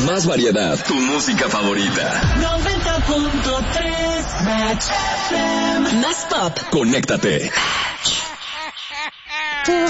Más variedad, tu música favorita. 90.3 Match FM. Más pop. Conéctate.